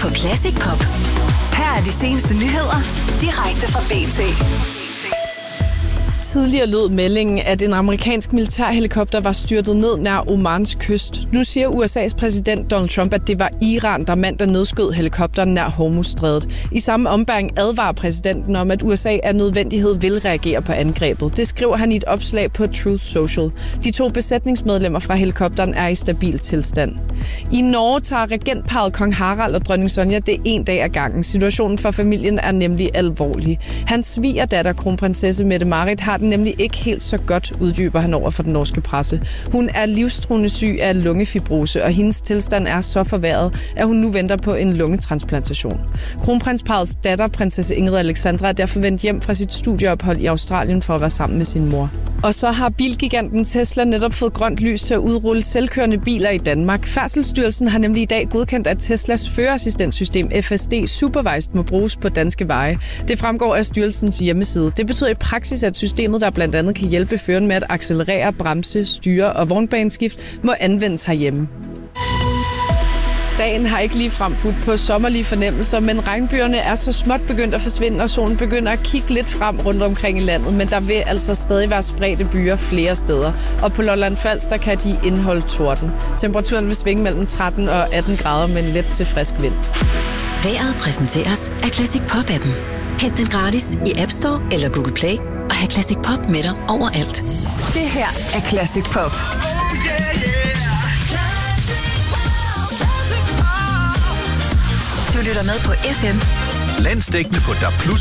på Classic Pop. Her er de seneste nyheder direkte fra BT. Tidligere lød meldingen, at en amerikansk militærhelikopter var styrtet ned nær Omans kyst. Nu siger USA's præsident Donald Trump, at det var Iran, der mandag nedskød helikopteren nær Hormuzstrædet. I samme ombæring advarer præsidenten om, at USA af nødvendighed vil reagere på angrebet. Det skriver han i et opslag på Truth Social. De 2 besætningsmedlemmer fra helikopteren er i stabil tilstand. I Norge tager regentparret Kong Harald og dronning Sonja det en dag ad gangen. Situationen for familien er nemlig alvorlig. Hans svigerdatter, kronprinsesse Mette-Marit, har den nemlig ikke helt så godt, uddyber han over for den norske presse. Hun er livstruende syg af lungefibrose, og hendes tilstand er så forværret, at hun nu venter på en lungetransplantation. Kronprinsparrets datter, prinsesse Ingrid Alexandra, er derfor vendt hjem fra sit studieophold i Australien for at være sammen med sin mor. Og så har bilgiganten Tesla netop fået grønt lys til at udrulle selvkørende biler i Danmark. Færdselsstyrelsen har nemlig i dag godkendt, at Teslas førerassistentsystem FSD Supervised må bruges på danske veje. Det fremgår af styrelsens hjemmeside. Det betyder i praksis, at systemet, der blandt andet kan hjælpe føreren med at accelerere, bremse, styre og vognbaneskift, må anvendes herhjemme. Dagen har ikke ligefrem budt på sommerlige fornemmelser, men regnbyerne er så småt begyndt at forsvinde, og solen begynder at kigge lidt frem rundt omkring i landet, men der vil altså stadig være spredte byer flere steder. Og på Lolland-Falster, der kan de indeholde torden. Temperaturen vil svinge mellem 13 og 18 grader med en let til frisk vind. Vejret præsenteres af Classic Pop-appen. Hent den gratis i App Store eller Google Play, og have Classic Pop med dig overalt. Det her er Classic Pop. Du lytter med på FM. Landsdækkende på DAB+,